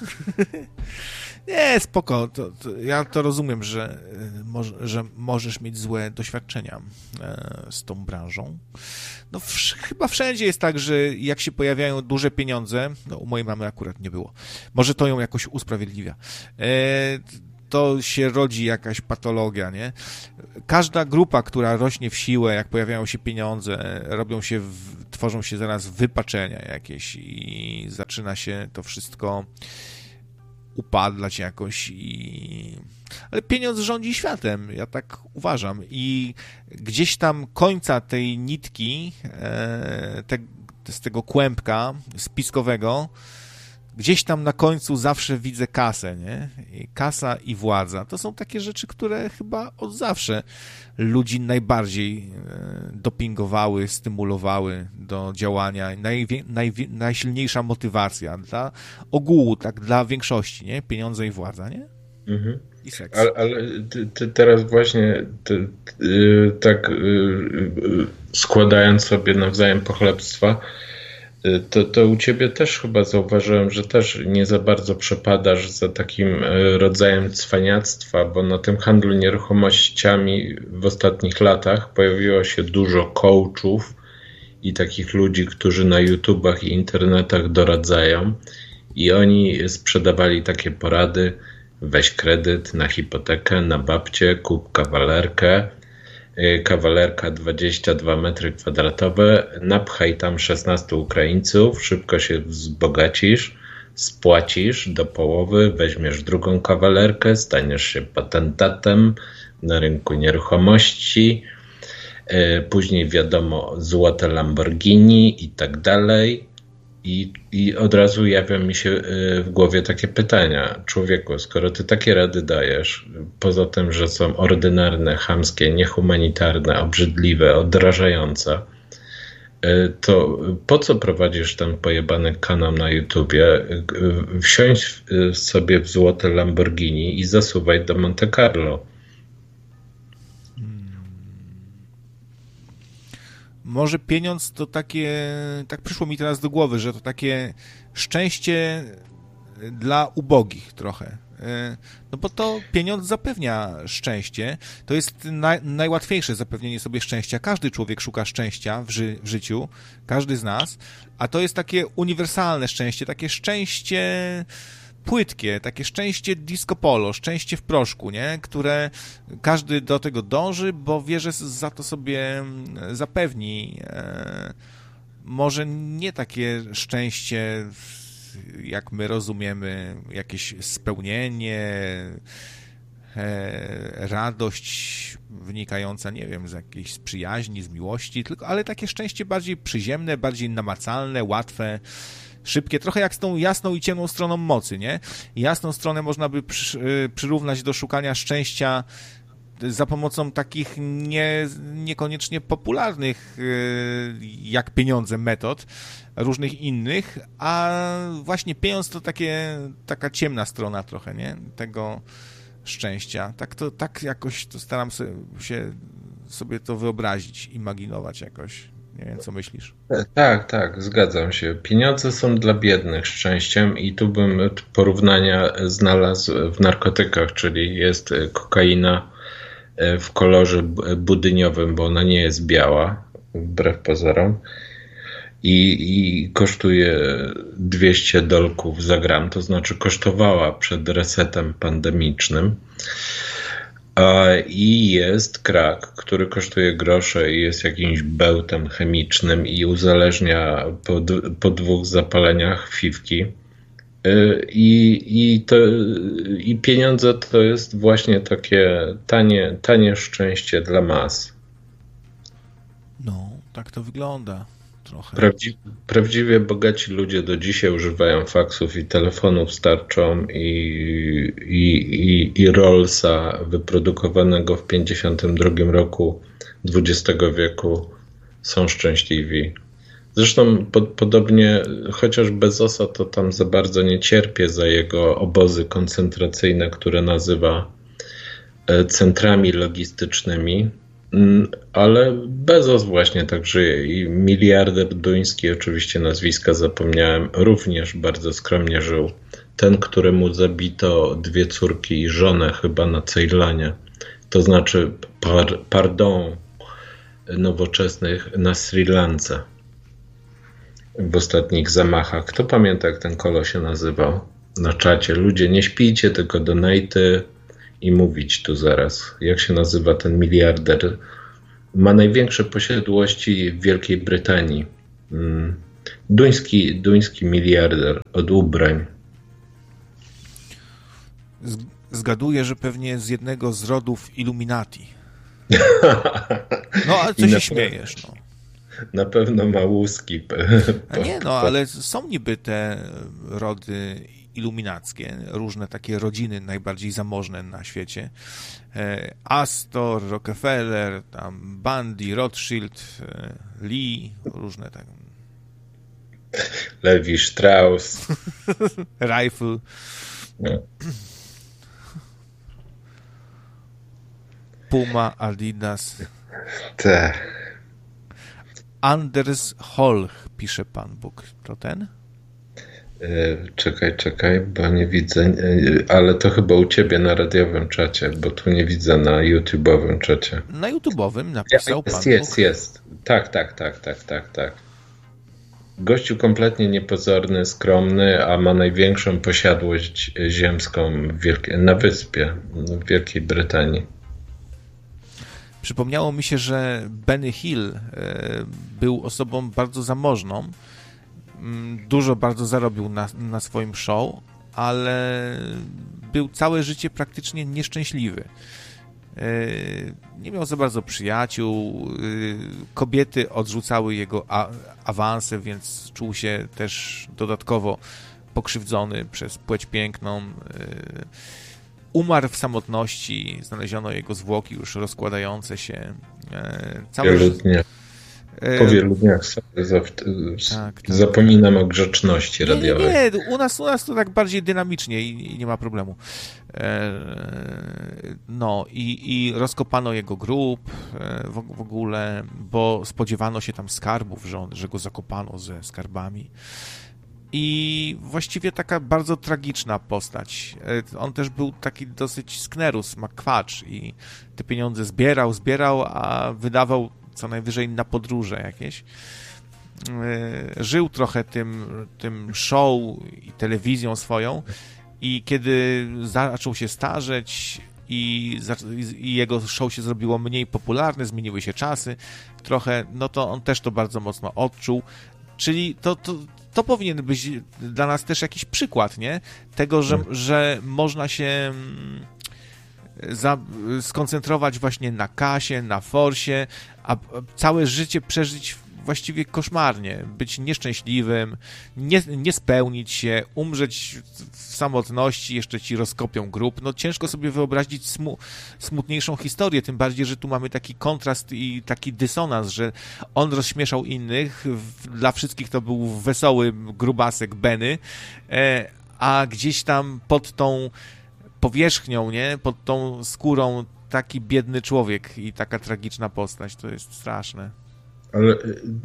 Nie, spoko. To, to, ja to rozumiem, że, że możesz mieć złe doświadczenia z tą branżą. No w, chyba wszędzie jest tak, że jak się pojawiają duże pieniądze, no u mojej mamy akurat nie było, może to ją jakoś usprawiedliwia, to się rodzi jakaś patologia, nie? Każda grupa, która rośnie w siłę, jak pojawiają się pieniądze, robią się, w, tworzą się zaraz wypaczenia jakieś i zaczyna się to wszystko upadlać jakoś i... Ale pieniądz rządzi światem, ja tak uważam i gdzieś tam końca tej nitki, e, te, z tego kłębka spiskowego, gdzieś tam na końcu zawsze widzę kasę, nie? I kasa i władza. To są takie rzeczy, które chyba od zawsze ludzi najbardziej dopingowały, stymulowały do działania. Najwie, najwie, najsilniejsza motywacja dla ogółu, tak, dla większości, nie? Pieniądze i władza, nie? Mhm. I seks. Ale, ale ty, ty teraz właśnie ty, ty, tak składając sobie nawzajem pochlebstwa, To, to u ciebie też chyba zauważyłem, że też nie za bardzo przepadasz za takim rodzajem cwaniactwa, bo na tym handlu nieruchomościami w ostatnich latach pojawiło się dużo coachów i takich ludzi, którzy na YouTubach i internetach doradzają i oni sprzedawali takie porady: weź kredyt na hipotekę, na babcię, kup kawalerkę, kawalerka dwadzieścia dwa metry kwadratowe, napchaj tam szesnastu Ukraińców, szybko się wzbogacisz, spłacisz do połowy, weźmiesz drugą kawalerkę, staniesz się patentatem na rynku nieruchomości, później wiadomo, złote Lamborghini i tak dalej. I, I od razu jawia mi się w głowie takie pytania. Człowieku, skoro ty takie rady dajesz, poza tym, że są ordynarne, chamskie, niehumanitarne, obrzydliwe, odrażające, to po co prowadzisz ten pojebany kanał na YouTubie? Wsiądź sobie w złote Lamborghini i zasuwaj do Monte Carlo. Może pieniądz to takie, tak przyszło mi teraz do głowy, że to takie szczęście dla ubogich trochę. No bo to pieniądz zapewnia szczęście. To jest na, najłatwiejsze zapewnienie sobie szczęścia. Każdy człowiek szuka szczęścia w, ży, w życiu, każdy z nas, a to jest takie uniwersalne szczęście, takie szczęście płytkie, takie szczęście disco polo, szczęście w proszku, nie? Które każdy do tego dąży, bo wie, że za to sobie zapewni e, może nie takie szczęście, jak my rozumiemy, jakieś spełnienie, e, radość wynikająca, nie wiem, z jakiejś z przyjaźni, z miłości, tylko, ale takie szczęście bardziej przyziemne, bardziej namacalne, łatwe, szybkie, trochę jak z tą jasną i ciemną stroną mocy, nie? Jasną stronę można by przy, przyrównać do szukania szczęścia za pomocą takich nie, niekoniecznie popularnych jak pieniądze metod, różnych innych, a właśnie pieniądz to takie, taka ciemna strona trochę, nie? Tego szczęścia. Tak to, tak jakoś to staram sobie, się, sobie to wyobrazić, imaginować jakoś. Nie wiem, co myślisz? Tak, tak, zgadzam się. Pieniądze są dla biednych szczęściem i tu bym porównania znalazł w narkotykach, czyli jest kokaina w kolorze budyniowym, bo ona nie jest biała, wbrew pozorom, i, i kosztuje dwieście dolków za gram, to znaczy kosztowała przed resetem pandemicznym. I jest krak, który kosztuje grosze i jest jakimś bełtem chemicznym i uzależnia po, po dwóch zapaleniach fiwki. I, i, to, I pieniądze to jest właśnie takie tanie, tanie szczęście dla mas. No, tak to wygląda trochę. Prawdzi, prawdziwie bogaci ludzie do dzisiaj używają faksów i telefonów z tarczą i, i, i, i Rollsa wyprodukowanego w pięćdziesiątym drugim roku dwudziestego wieku. Są szczęśliwi. Zresztą po, podobnie, chociaż Bezosa to tam za bardzo nie cierpię za jego obozy koncentracyjne, które nazywa centrami logistycznymi, Ale Bezos właśnie tak żyje i miliarder duński, oczywiście nazwiska zapomniałem, również bardzo skromnie żył. Ten, któremu zabito dwie córki i żonę chyba na Ceylanie, to znaczy par, pardon nowoczesnych na Sri Lance w ostatnich zamachach. Kto pamięta, jak ten kolo się nazywał? Na czacie. Ludzie, nie śpijcie, tylko donaty i mówić tu zaraz. Jak się nazywa ten miliarder? Ma największe posiadłości w Wielkiej Brytanii. Duński, duński miliarder od ubrań. Zgaduję, że pewnie z jednego z rodów Illuminati. No, ale co się śmiejesz, no. Na pewno ma łuski. A nie, no, ale są niby te rody iluminackie, różne takie rodziny najbardziej zamożne na świecie. Astor, Rockefeller, tam Bundy, Rothschild, Lee, różne tak. Levi Strauss. Rifle. No. Puma, Adidas. Tak. Anders Holch, pisze Pan Bóg. To ten? Czekaj, czekaj, bo nie widzę, ale to chyba u ciebie na radiowym czacie, bo tu nie widzę na YouTube'owym czacie. Na YouTube'owym napisał jest, Pan Jest, Bóg. jest. Tak, tak, tak, tak, tak, tak. Gościu kompletnie niepozorny, skromny, a ma największą posiadłość ziemską w Wielkie, na wyspie w Wielkiej Brytanii. Przypomniało mi się, że Benny Hill był osobą bardzo zamożną. Dużo bardzo zarobił na, na swoim show, ale był całe życie praktycznie nieszczęśliwy. Nie miał za bardzo przyjaciół, kobiety odrzucały jego awanse, więc czuł się też dodatkowo pokrzywdzony przez płeć piękną. Umarł w samotności, znaleziono jego zwłoki już rozkładające się. Całe wielu dniach. Po wielu dniach sobie za, tak, tak, zapominam tak. o grzeczności radiowej. Nie, nie, nie. U nas, u nas to tak bardziej dynamicznie i, i nie ma problemu. No i, i rozkopano jego grób w, w ogóle, bo spodziewano się tam skarbów, że, on, że go zakopano ze skarbami. I właściwie taka bardzo tragiczna postać. On też był taki dosyć sknerus, makwacz i te pieniądze zbierał, zbierał, a wydawał co najwyżej na podróże jakieś. Żył trochę tym, tym show i telewizją swoją i kiedy zaczął się starzeć i, i jego show się zrobiło mniej popularne, zmieniły się czasy trochę, no to on też to bardzo mocno odczuł. Czyli to, to, to powinien być dla nas też jakiś przykład, nie? Tego, że, że można się za, skoncentrować właśnie na kasie, na forsie, a całe życie przeżyć właściwie koszmarnie, być nieszczęśliwym, nie, nie spełnić się, umrzeć w samotności, jeszcze ci rozkopią grób. No ciężko sobie wyobrazić smu, smutniejszą historię, tym bardziej, że tu mamy taki kontrast i taki dysonans, że on rozśmieszał innych, dla wszystkich to był wesoły grubasek Benny, a gdzieś tam pod tą powierzchnią, nie, pod tą skórą taki biedny człowiek i taka tragiczna postać, to jest straszne. Ale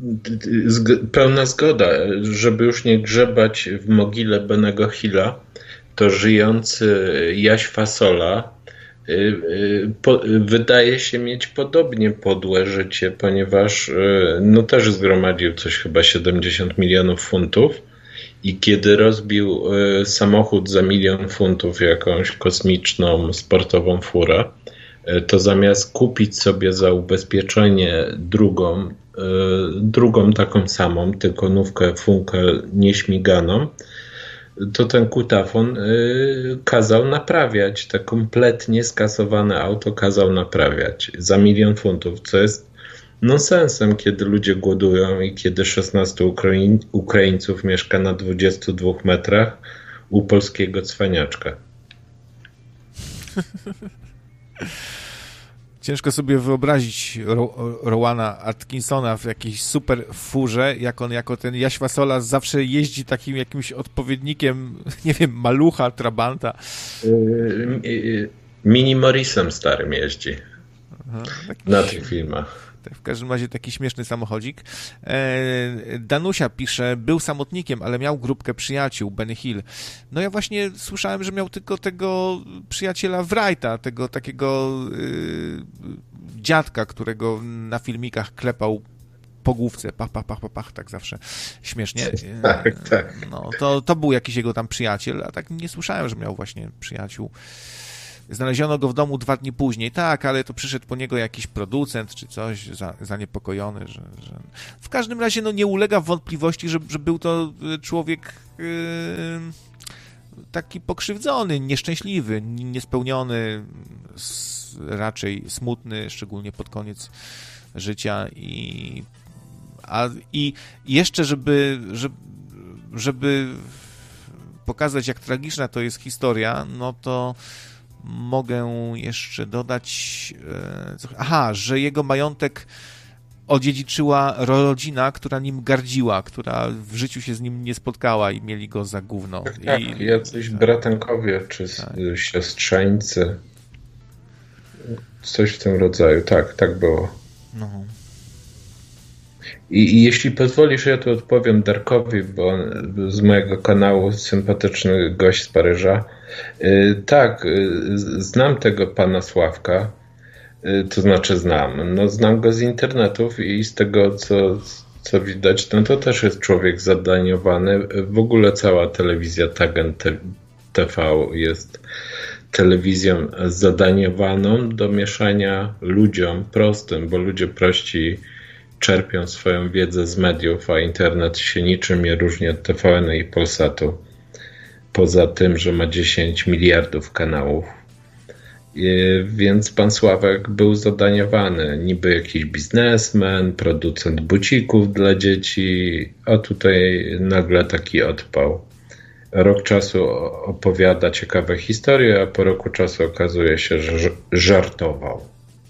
zg- pełna zgoda, żeby już nie grzebać w mogile Bennego Hilla, to żyjący Jaś Fasola y, y, po, wydaje się mieć podobnie podłe życie, ponieważ y, no też zgromadził coś chyba siedemdziesiąt milionów funtów i kiedy rozbił y, samochód za milion funtów, jakąś kosmiczną sportową furę, y, to zamiast kupić sobie za ubezpieczenie drugą drugą taką samą, tylko nówkę funkę nieśmiganą, to ten kutafon kazał naprawiać. To kompletnie skasowane auto kazał naprawiać za milion funtów, co jest nonsensem, kiedy ludzie głodują i kiedy szesnastu Ukraiń, Ukraińców mieszka na dwudziestu dwóch metrach u polskiego cwaniaczka. Ciężko sobie wyobrazić Ro- Rowana Atkinsona w jakiejś super furze, jak on jako ten Jaś Fasola zawsze jeździ takim jakimś odpowiednikiem, nie wiem, malucha, trabanta. Yy, yy, Mini Morrisem starym jeździ. na tych filmach. W każdym razie taki śmieszny samochodzik. Danusia pisze, był samotnikiem, ale miał grupkę przyjaciół, Benny Hill. No ja właśnie słyszałem, że miał tylko tego przyjaciela Wrighta, tego takiego yy, dziadka, którego na filmikach klepał po główce, pach, pach, pach, pach, pach, tak zawsze śmiesznie. Tak, tak. No, to, to był jakiś jego tam przyjaciel, a tak nie słyszałem, że miał właśnie przyjaciół. Znaleziono go w domu dwa dni później. Tak, ale to przyszedł po niego jakiś producent czy coś, za, zaniepokojony, że, że... W każdym razie no, nie ulega wątpliwości, że, że był to człowiek yy, taki pokrzywdzony, nieszczęśliwy, niespełniony, s, raczej smutny, szczególnie pod koniec życia i, a, i jeszcze, żeby, żeby, żeby pokazać, jak tragiczna to jest historia, no to mogę jeszcze dodać, aha, że jego majątek odziedziczyła rodzina, która nim gardziła, która w życiu się z nim nie spotkała i mieli go za gówno. Tak, tak. I, jacyś tak. bratankowie czy tak. siostrzeńcy. Coś w tym rodzaju. Tak, tak było. No. I, I jeśli pozwolisz, ja tu odpowiem Darkowi, bo on, z mojego kanału, sympatyczny gość z Paryża. Yy, tak, yy, znam tego pana Sławka, yy, to znaczy znam. No, znam go z internetów i z tego, co, co widać, no to też jest człowiek zadaniowany. W ogóle cała telewizja Tagen T V jest telewizją zadaniowaną do mieszania ludziom prostym, bo ludzie prości czerpią swoją wiedzę z mediów, a internet się niczym nie różni od T V N i Polsatu. Poza tym, że ma dziesięć miliardów kanałów. Więc pan Sławek był zadaniowany. Niby jakiś biznesmen, producent bucików dla dzieci, a tutaj nagle taki odpał. Rok czasu opowiada ciekawe historie, a po roku czasu okazuje się, że żartował.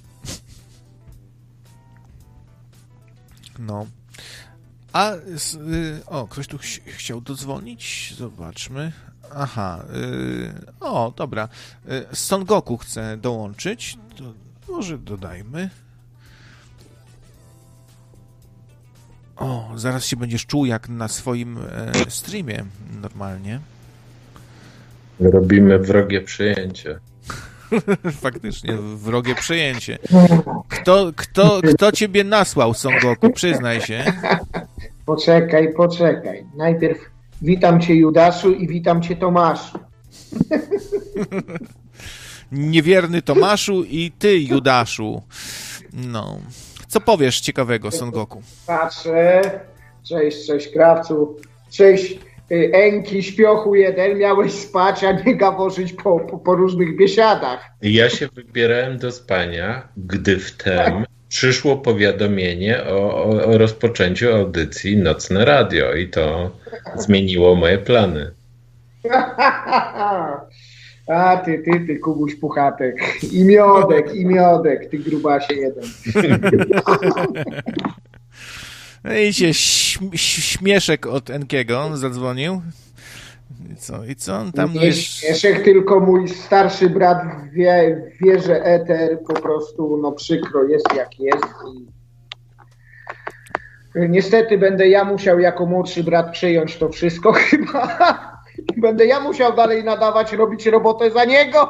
No. A, o, ktoś tu ch- chciał dodzwonić? Zobaczmy. Aha, y, o, dobra. Y, Son Goku chce dołączyć. To może dodajmy. O, zaraz się będziesz czuł jak na swoim e, streamie normalnie. Robimy wrogie przyjęcie. Faktycznie, wrogie przejęcie. Kto, kto, kto ciebie nasłał, Son Goku? Przyznaj się. Poczekaj, poczekaj. Najpierw witam cię, Judaszu, i witam cię, Tomaszu. Niewierny Tomaszu i ty, Judaszu. No. Co powiesz ciekawego, Son Goku? Patrzę. Cześć, cześć, krawcu. Cześć, Enki, śpiochu jeden. Miałeś spać, a nie gaworzyć po, po, po różnych biesiadach. Ja się wybierałem do spania, gdy wtem przyszło powiadomienie o, o, o rozpoczęciu audycji Nocne Radio i to zmieniło moje plany. A ty, ty, ty, Kubuś Puchatek. I miodek, i miodek, ty grubasie jeden. No i się śm- śmieszek od Enkiego zadzwonił. I co, i co on tam... Nie jest... śmieszek, tylko mój starszy brat wie, wie, że eter po prostu, no przykro jest jak jest. I... Niestety będę ja musiał jako młodszy brat przejąć to wszystko chyba. Będę ja musiał dalej nadawać, robić robotę za niego.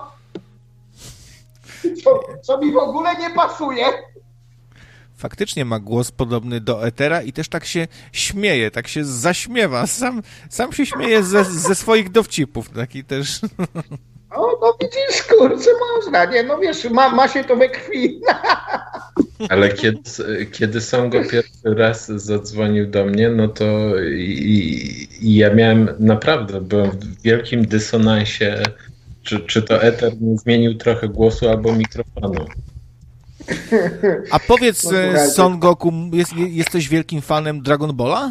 Co, co mi w ogóle nie pasuje. Faktycznie ma głos podobny do etera i też tak się śmieje, tak się zaśmiewa. Sam, sam się śmieje ze, ze swoich dowcipów. Taki też... O, no widzisz, kurczę, można, nie? No wiesz, ma, ma się to we krwi. Ale kiedy, kiedy Son go pierwszy raz zadzwonił do mnie, no to i, i ja miałem naprawdę, byłem w wielkim dysonansie, czy, czy to eter nie zmienił trochę głosu albo mikrofonu. A powiedz, no, Son Goku, jest, jesteś wielkim fanem Dragon Balla?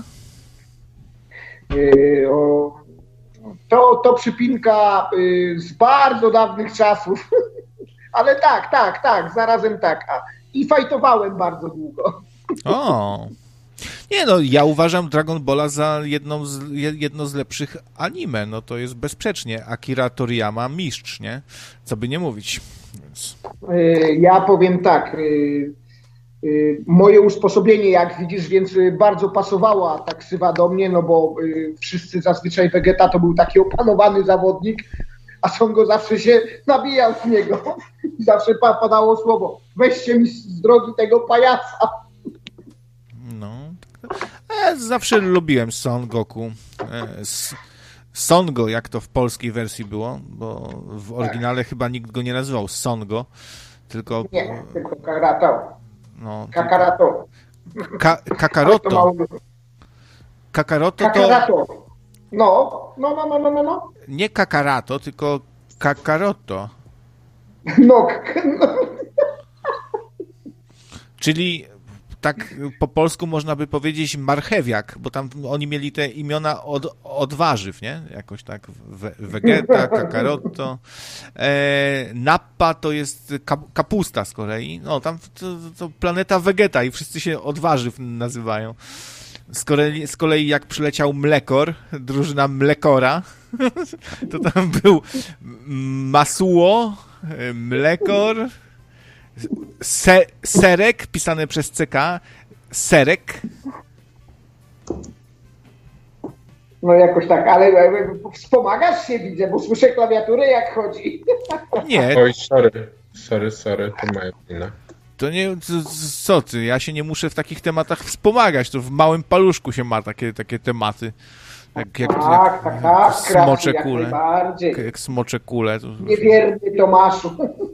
Yy, o, to, to przypinka yy, z bardzo dawnych czasów. Ale tak, tak, tak, zarazem tak. A, i fajtowałem bardzo długo. O, nie no, ja uważam Dragon Balla za jedną z, jedno z lepszych anime, no to jest bezsprzecznie Akira Toriyama mistrz, nie? Co by nie mówić. Więc... Ja powiem tak, moje usposobienie, jak widzisz, więc bardzo pasowała ta ksywa do mnie, no bo wszyscy zazwyczaj Vegeta to był taki opanowany zawodnik, a Songo zawsze się nabijał w niego i zawsze padało słowo: weźcie mi z drogi tego pajaca. No, ja zawsze lubiłem Son Goku. Songo, jak to w polskiej wersji było, bo w oryginale tak. Chyba nikt go nie nazywał Songo, tylko... Nie, tylko Karato. No, Kakarato. Ka- Kakaroto. Kakaroto to... Kakarato. No, no, no, no, no, no. Nie Kakarato, tylko Kakaroto. No. Czyli tak po polsku można by powiedzieć marchewiak, bo tam oni mieli te imiona od, od warzyw, nie? Jakoś tak. We, Vegeta, Kakaroto. E, Nappa to jest kapusta z kolei. No, tam to, to planeta Vegeta i wszyscy się od warzyw nazywają. Z kolei, z kolei jak przyleciał Mlekor, drużyna Mlekora, to tam był Masuo, Mlekor, Se, Serek, pisane przez C K, Serek. No jakoś tak, ale wspomagasz się, widzę, bo słyszę klawiaturę, jak chodzi. Nie. Oj, sorry, sorry, sorry, to moja wina. To nie, co ty, ja się nie muszę w takich tematach wspomagać, to w małym paluszku się ma takie, takie tematy. Jak, jak, tak, jak, tak, tak, smocze jak kule. najbardziej. Jak, jak smocze kule. To... Niewierny Tomaszu.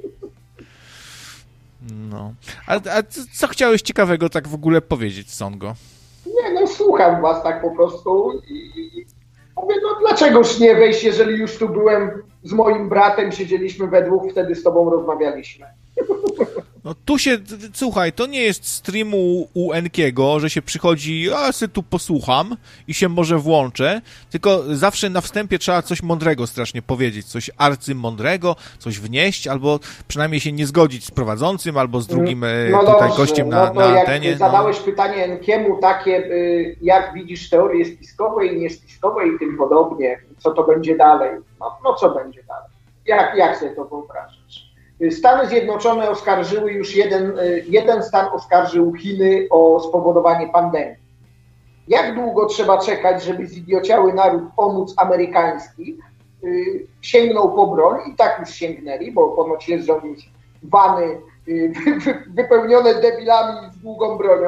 No. A, a co chciałeś ciekawego tak w ogóle powiedzieć, Songo? Nie, no słucham was tak po prostu i mówię, no dlaczegoż nie wejść, jeżeli już tu byłem z moim bratem, siedzieliśmy we dwóch, wtedy z tobą rozmawialiśmy. No tu się, słuchaj, to nie jest stream u, u Enkiego, że się przychodzi, a se tu posłucham i się może włączę, tylko zawsze na wstępie trzeba coś mądrego strasznie powiedzieć, coś arcymądrego, coś wnieść, albo przynajmniej się nie zgodzić z prowadzącym, albo z drugim no tutaj dobrze, gościem na, no to na jak antenie. Jak zadałeś no. pytanie Enkiemu takie, jak widzisz teorie spiskowe i niespiskowe i tym podobnie, co to będzie dalej? No, no co będzie dalej? Jak, jak sobie to wyobrażasz? Stany Zjednoczone oskarżyły już jeden, jeden stan oskarżył Chiny o spowodowanie pandemii. Jak długo trzeba czekać, żeby zidiociały naród pomóc amerykański sięgnął po broń i tak już sięgnęli, bo ponoć jeżdżą już wany wypełnione debilami z długą bronią,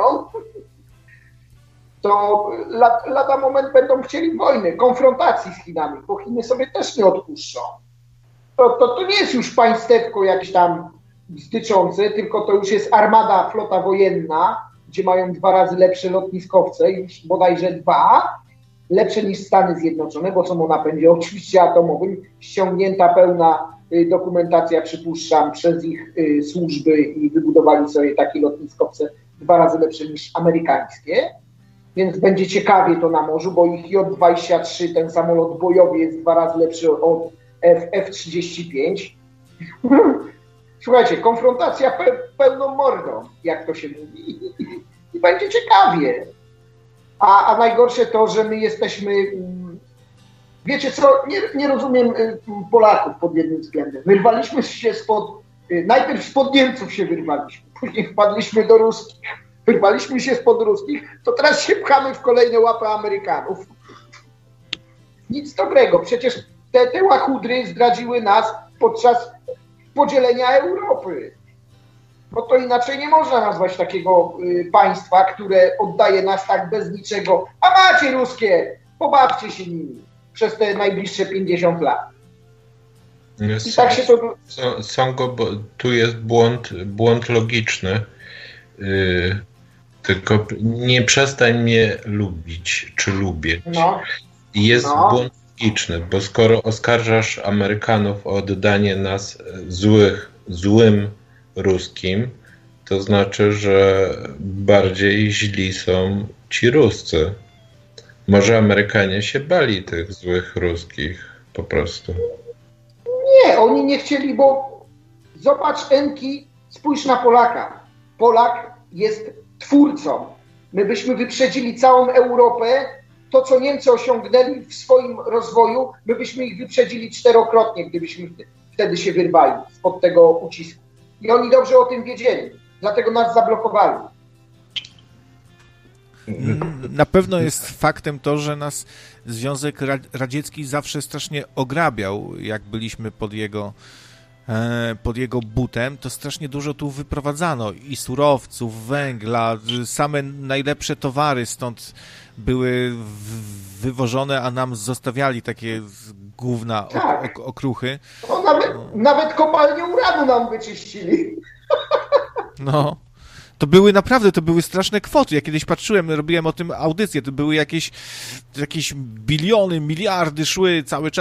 to lada moment będą chcieli wojny, konfrontacji z Chinami, bo Chiny sobie też nie odpuszczą. To, to, to nie jest już państewko jakieś tam styczące, tylko to już jest armada, flota wojenna, gdzie mają dwa razy lepsze lotniskowce, już bodajże dwa, lepsze niż Stany Zjednoczone, bo są o napędzie oczywiście atomowym, ściągnięta pełna dokumentacja, przypuszczam, przez ich służby i wybudowali sobie takie lotniskowce dwa razy lepsze niż amerykańskie, więc będzie ciekawie to na morzu, bo ich J dwadzieścia trzy, ten samolot bojowy, jest dwa razy lepszy od F trzydzieści pięć. Słuchajcie, konfrontacja pe pełną mordą, jak to się mówi, i będzie ciekawie. A, a najgorsze to, że my jesteśmy, wiecie co, nie, nie rozumiem Polaków pod jednym względem. Wyrwaliśmy się spod, najpierw spod Niemców się wyrwaliśmy, później wpadliśmy do Ruskich, wyrwaliśmy się spod Ruskich, to teraz się pchamy w kolejne łapy Amerykanów. Nic dobrego, przecież Te, te łachudry zdradziły nas podczas podzielenia Europy. Bo to inaczej nie można nazwać takiego y, państwa, które oddaje nas tak bez niczego. A macie ruskie, pobawcie się nimi przez te najbliższe pięćdziesiąt lat. I tak się to... Songo, bo tu jest błąd, błąd logiczny. Yy, tylko nie przestań mnie lubić, czy lubić. No. Jest no. błąd logiczny, bo skoro oskarżasz Amerykanów o oddanie nas złych, złym ruskim, to znaczy, że bardziej źli są ci Ruscy. Może Amerykanie się bali tych złych ruskich po prostu. Nie, oni nie chcieli, bo zobacz, Enki, spójrz na Polaka. Polak jest twórcą. My byśmy wyprzedzili całą Europę. To, co Niemcy osiągnęli w swoim rozwoju, my byśmy ich wyprzedzili czterokrotnie, gdybyśmy wtedy się wyrwali spod tego ucisku. I oni dobrze o tym wiedzieli, dlatego nas zablokowali. Na pewno jest faktem to, że nas Związek Radziecki zawsze strasznie ograbiał, jak byliśmy pod jego, pod jego butem, to strasznie dużo tu wyprowadzano i surowców, węgla, same najlepsze towary stąd były wywożone, a nam zostawiali takie gówna, tak. ok- okruchy. No, nawet, no. nawet kopalnię uranu nam wyczyścili. No. To były naprawdę, to były straszne kwoty. Ja kiedyś patrzyłem, robiłem o tym audycję, to były jakieś, jakieś biliony, miliardy szły cały czas.